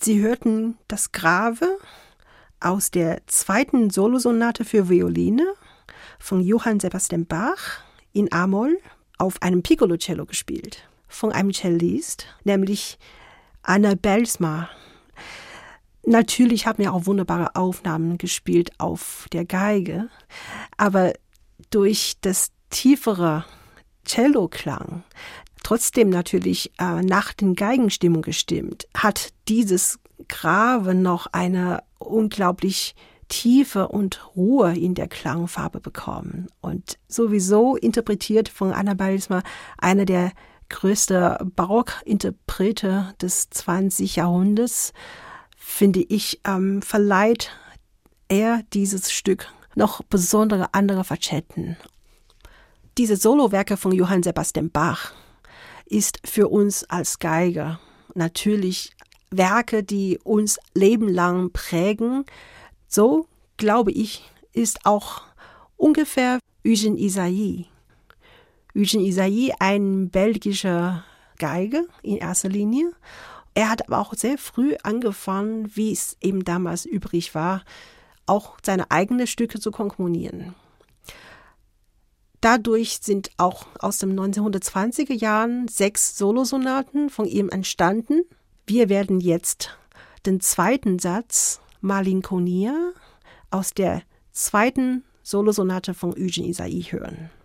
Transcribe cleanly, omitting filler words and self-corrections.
Sie hörten das Grave aus der 2. Solosonate für Violine von Johann Sebastian Bach in A-Moll auf einem Piccolo-Cello gespielt, von einem Cellist, nämlich Anna Belsma. Natürlich haben wir auch wunderbare Aufnahmen gespielt auf der Geige, aber durch das tiefere Cello-Klang, trotzdem natürlich nach den Geigenstimmung gestimmt, hat dieses Grave noch eine unglaublich Tiefe und Ruhe in der Klangfarbe bekommen. Und sowieso interpretiert von Anna Belsma einer der größten Barockinterprete des 20. Jahrhunderts, finde ich, verleiht er dieses Stück noch besondere andere Facetten. Diese Solowerke von Johann Sebastian Bach ist für uns als Geiger natürlich Werke, die uns lebenlang prägen. So, glaube ich, ist auch ungefähr Eugène Ysaÿe. Eugène Ysaÿe, ein belgischer Geiger in erster Linie. Er hat aber auch sehr früh angefangen, wie es eben damals übrig war, auch seine eigenen Stücke zu komponieren. Dadurch sind auch aus den 1920er Jahren 6 Solosonaten von ihm entstanden. Wir werden jetzt den 2. Satz Malinconia aus der 2. Solosonate von Eugène Ysaÿe hören.